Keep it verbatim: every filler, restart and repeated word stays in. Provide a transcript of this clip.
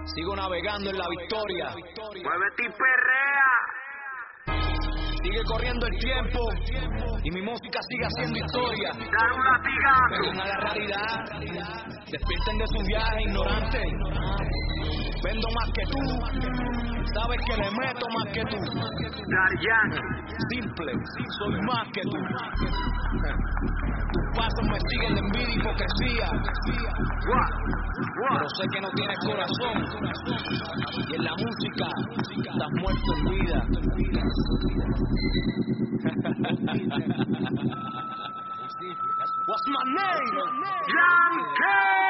Sigo navegando en la victoria. Muévete y perrea. Sigue corriendo el tiempo y mi música sigue haciendo historia. Dar un latigazo. Vengan a la realidad, despierten de su viaje ignorante. Vendo más que tú, sabes que le meto más que tú. Daryan. Simple, soy más que tú. Tus pasos me siguen de envidia y hipocresía. Pero sé que no tienes corazón. Y en la música estás muerto en vida. What's my name? Yankee.